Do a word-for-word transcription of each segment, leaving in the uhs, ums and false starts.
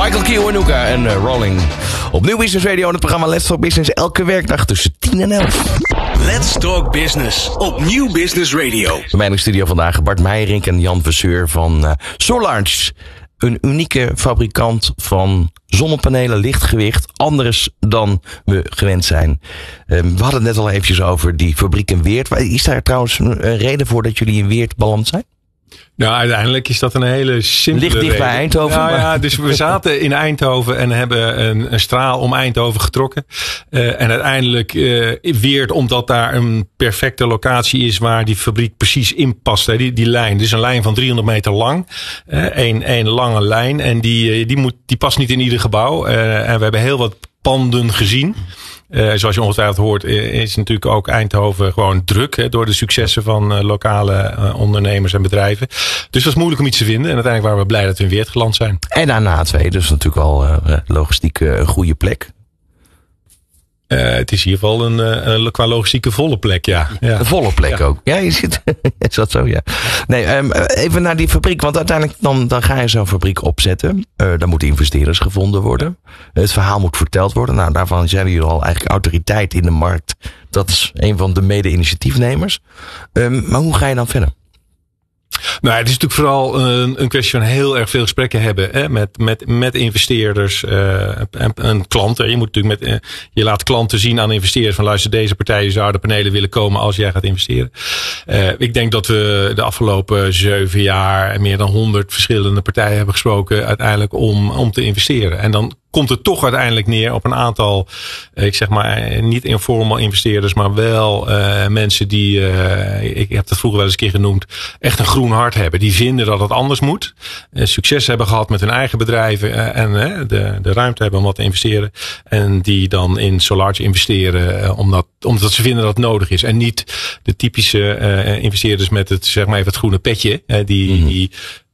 Michael Kiwanuka en uh, Rolling. Op Nieuw Business Radio en het programma Let's Talk Business. Elke werkdag tussen tien en elf. Let's Talk Business op Nieuw Business Radio. Bij mij in de studio vandaag Bart Meijerink en Jan Verseur van uh, Solarge. Een unieke fabrikant van zonnepanelen, lichtgewicht. Anders dan we gewend zijn. Uh, we hadden het net al eventjes over die fabriek in Weert. Is daar trouwens een reden voor dat jullie in Weert beland zijn? Nou, uiteindelijk is dat een hele simpele Ligt dicht reden. bij Eindhoven. Nou maar... ja, dus we zaten in Eindhoven en hebben een, een straal om Eindhoven getrokken. Uh, en uiteindelijk uh, Weert, omdat daar een perfecte locatie is waar die fabriek precies in past. Hè, die, die lijn, dus een lijn van driehonderd meter lang. Een uh, één lange lijn. En die, uh, die, moet, die past niet in ieder gebouw. Uh, en we hebben heel wat panden gezien. Uh, zoals je ongetwijfeld hoort, is natuurlijk ook Eindhoven gewoon druk. Hè, door de successen van uh, lokale uh, ondernemers en bedrijven. Dus het was moeilijk om iets te vinden. En uiteindelijk waren we blij dat we in Weert geland zijn. En daarna twee, dus natuurlijk al uh, logistiek uh, een goede plek. Uh, het is in ieder geval een, een qua logistieke volle plek, ja. ja. Een volle plek ja. ook. Ja, je zit. Is dat zo, ja. Nee, um, even naar die fabriek. Want uiteindelijk dan, dan ga je zo'n fabriek opzetten. Uh, dan moeten investeerders gevonden worden. Het verhaal moet verteld worden. Nou, daarvan zijn jullie al eigenlijk autoriteit in de markt. Dat is een van de mede-initiatiefnemers. Um, maar hoe ga je dan verder? Nou, het is natuurlijk vooral een, een kwestie van heel erg veel gesprekken hebben hè, met, met, met investeerders uh, en, en klanten. Je moet natuurlijk met, uh, je laat klanten zien aan investeerders van luister, deze partijen zouden panelen willen komen als jij gaat investeren. Uh, ik denk dat we de afgelopen zeven jaar meer dan honderd verschillende partijen hebben gesproken uiteindelijk om, om te investeren. En dan komt het toch uiteindelijk neer op een aantal, ik zeg maar, niet informal investeerders, maar wel uh, mensen die, uh, ik heb dat vroeger wel eens een keer genoemd, echt een groen hart hebben. Die vinden dat het anders moet. Uh, succes hebben gehad met hun eigen bedrijven uh, en uh, de, de ruimte hebben om wat te investeren. En die dan in Solarge investeren uh, omdat, omdat ze vinden dat het nodig is. En niet de typische uh, investeerders met het, zeg maar even het groene petje. Uh, die, mm-hmm. die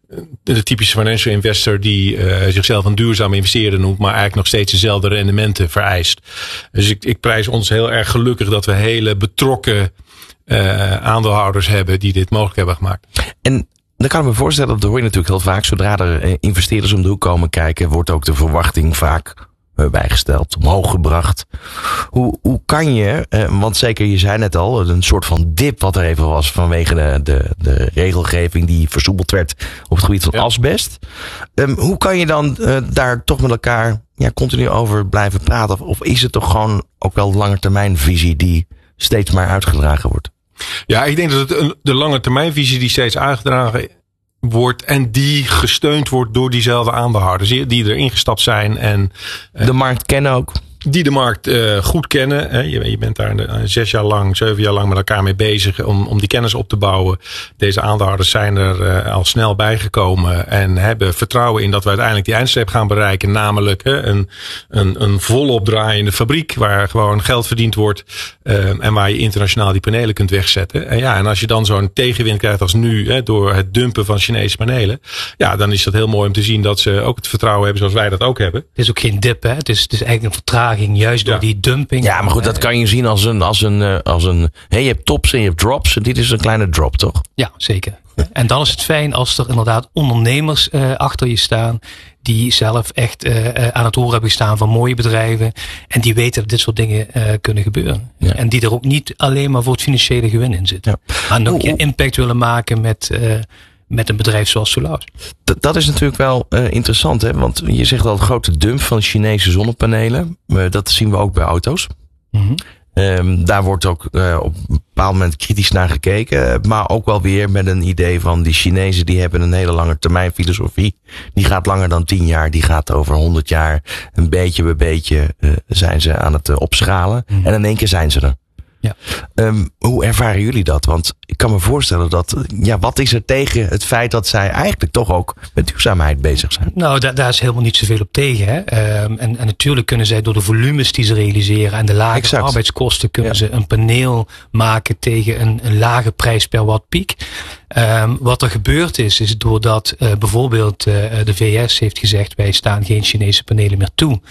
de typische financial investor die uh, zichzelf een duurzame investeerder noemt, maar eigenlijk nog steeds dezelfde rendementen vereist. Dus ik, ik prijs ons heel erg gelukkig dat we hele betrokken uh, aandeelhouders hebben die dit mogelijk hebben gemaakt. En dan kan ik me voorstellen, dat hoor je natuurlijk heel vaak, zodra er investeerders om de hoek komen kijken, wordt ook de verwachting vaak bijgesteld, omhoog gebracht. Hoe, hoe kan je, eh, want zeker je zei net al, een soort van dip wat er even was vanwege de, de, de regelgeving die versoepeld werd op het gebied van ja. asbest. Um, hoe kan je dan uh, daar toch met elkaar ja, continu over blijven praten? Of, of is het toch gewoon ook wel langetermijnvisie die steeds maar uitgedragen wordt? Ja, ik denk dat het een, de langetermijnvisie die steeds uitgedragen wordt en die gesteund wordt door diezelfde aandeelhouders die erin gestapt zijn en uh, de markt kennen ook. Die de markt uh, goed kennen. Hè. Je, je bent daar uh, zes jaar lang, zeven jaar lang met elkaar mee bezig om, om die kennis op te bouwen. Deze aandeelhouders zijn er uh, al snel bijgekomen en hebben vertrouwen in dat we uiteindelijk die eindstreep gaan bereiken. Namelijk uh, een, een, een volop draaiende fabriek waar gewoon geld verdiend wordt uh, en waar je internationaal die panelen kunt wegzetten. En ja, en als je dan zo'n tegenwind krijgt als nu hè, door het dumpen van Chinese panelen, ja, dan is dat heel mooi om te zien dat ze ook het vertrouwen hebben zoals wij dat ook hebben. Het is ook geen dip, hè? Het is, het is eigenlijk een vertraging. Juist door ja. die dumping. Ja, maar goed, dat kan je zien als een, als een, als een, hé, je hebt tops en je hebt drops. En dit is een kleine drop, toch? Ja, zeker. En dan is het fijn als er inderdaad ondernemers uh, achter je staan. Die zelf echt uh, aan het horen hebben gestaan van mooie bedrijven. En die weten dat dit soort dingen uh, kunnen gebeuren. Ja. En die er ook niet alleen maar voor het financiële gewin in zitten. Ja. Maar nog een impact willen maken met Uh, met een bedrijf zoals Solarge. Dat, dat is natuurlijk wel uh, interessant, hè? Want je zegt al grote dump van Chinese zonnepanelen. Uh, dat zien we ook bij auto's. Mm-hmm. Um, daar wordt ook uh, op een bepaald moment kritisch naar gekeken. Maar ook wel weer met een idee van die Chinezen die hebben een hele lange termijn filosofie. Die gaat langer dan tien jaar. Die gaat over honderd jaar. Een beetje bij beetje uh, zijn ze aan het uh, opschalen. Mm-hmm. En in één keer zijn ze er. Ja. Um, hoe ervaren jullie dat? Want ik kan me voorstellen dat, ja, wat is er tegen het feit dat zij eigenlijk toch ook met duurzaamheid bezig zijn? Nou, da- daar is helemaal niet zoveel op tegen. Hè? Um, en, en natuurlijk kunnen zij door de volumes die ze realiseren en de lage exact. arbeidskosten kunnen ja. ze een paneel maken tegen een, een lage prijs per watt piek. Um, wat er gebeurd is, is doordat uh, bijvoorbeeld uh, de V S heeft gezegd, wij staan geen Chinese panelen meer toe.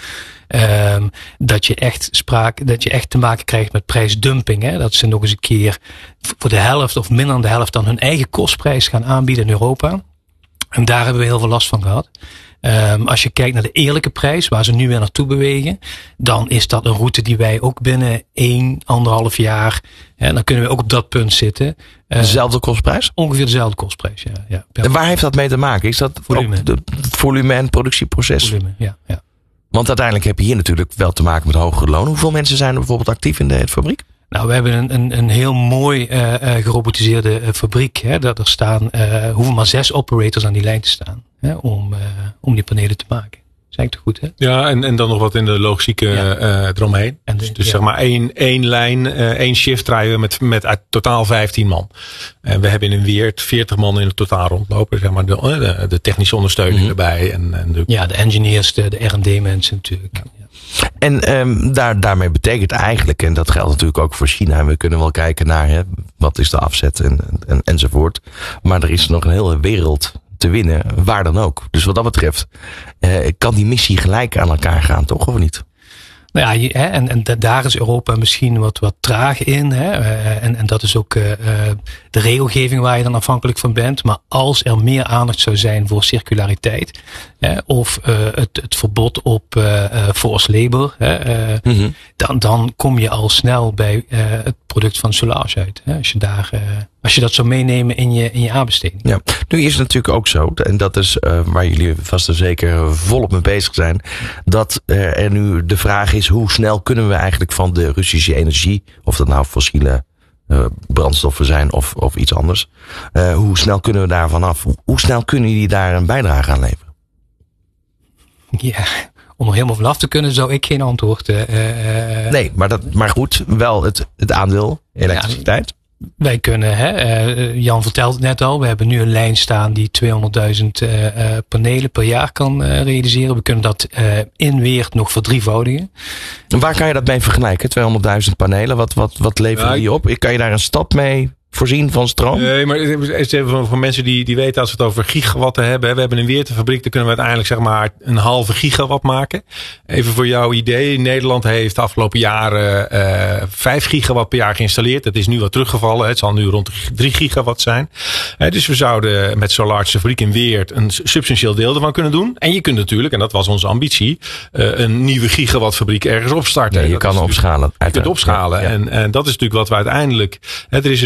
Um, dat je echt spraak, dat je echt te maken krijgt met prijsdumping. Hè? Dat ze nog eens een keer voor de helft of minder dan de helft dan hun eigen kostprijs gaan aanbieden in Europa. En daar hebben we heel veel last van gehad. Um, als je kijkt naar de eerlijke prijs, waar ze nu weer naartoe bewegen, dan is dat een route die wij ook binnen één, anderhalf jaar, hè, dan kunnen we ook op dat punt zitten. Dezelfde kostprijs? Ongeveer dezelfde kostprijs, ja. ja en waar heeft dat mee te maken? Is dat volume, ook de volume en productieproces? Volume, ja, ja. Want uiteindelijk heb je hier natuurlijk wel te maken met hogere lonen. Hoeveel mensen zijn er bijvoorbeeld actief in de fabriek? Nou, we hebben een, een, een heel mooi uh, uh, gerobotiseerde uh, fabriek. Hè, dat er staan, uh, hoeven maar zes operators aan die lijn te staan. Hè, om, uh, om die panelen te maken. Dat is eigenlijk toch goed, hè? Ja, en, en dan nog wat in de logistieke ja. uh, eromheen. En de, dus dus ja. zeg maar één, één lijn, uh, één shift draaien we met, met uit totaal vijftien man. En we hebben in een Weert veertig man in het totaal rondlopen. Zeg maar de, de, de technische ondersteuning mm-hmm. erbij. En, en de, ja, de engineers, de, de R en D mensen natuurlijk. Ja. En um, daar, daarmee betekent eigenlijk, en dat geldt natuurlijk ook voor China, we kunnen wel kijken naar hè, wat is de afzet en, en, enzovoort. Maar er is nog een hele wereld te winnen, waar dan ook. Dus wat dat betreft uh, kan die missie gelijk aan elkaar gaan, toch of niet? Nou ja, hè, en, en daar is Europa misschien wat, wat traag in. Hè, en, en dat is ook uh, de regelgeving waar je dan afhankelijk van bent. Maar als er meer aandacht zou zijn voor circulariteit, hè, of uh, het, het verbod op uh, forced labor, hè, uh, mm-hmm. dan, dan kom je al snel bij uh, het product van Solarge uit. Hè, als je daar, uh, als je dat zou meenemen in je, in je aanbesteding. Ja, nu is het natuurlijk ook zo, en dat is uh, waar jullie vast en zeker volop mee bezig zijn, dat uh, er nu de vraag is, hoe snel kunnen we eigenlijk van de Russische energie, of dat nou fossiele uh, brandstoffen zijn of, of iets anders, uh, hoe snel kunnen we daar vanaf? Hoe, hoe snel kunnen jullie daar een bijdrage aan leveren? Ja, om er helemaal vanaf te kunnen zou ik geen antwoord. Uh, nee, maar, dat, maar goed, wel het, het aandeel elektriciteit. Ja, wij kunnen, hè, uh, Jan vertelt het net al, we hebben nu een lijn staan die tweehonderdduizend uh, uh, panelen per jaar kan uh, realiseren. We kunnen dat uh, in Weert nog verdrievoudigen. En waar kan je dat mee vergelijken? tweehonderdduizend panelen, wat, wat, wat leveren ja, die op? Kan je daar een stad mee voorzien van stroom? Nee, maar even voor mensen die, die weten, als we het over gigawatten hebben. We hebben een Weertenfabriek, daar kunnen we uiteindelijk zeg maar een halve gigawatt maken. Even voor jouw idee. Nederland heeft de afgelopen jaren uh, vijf gigawatt per jaar geïnstalleerd. Dat is nu wat teruggevallen. Het zal nu rond de drie gigawatt zijn. Uh, dus we zouden met Solarge fabriek in Weert een substantieel deel ervan kunnen doen. En je kunt natuurlijk, en dat was onze ambitie, uh, een nieuwe gigawattfabriek ergens opstarten. Ja, je kan opschalen. Je kunt opschalen. Ja, ja. En, en dat is natuurlijk wat we uiteindelijk... Hè, er is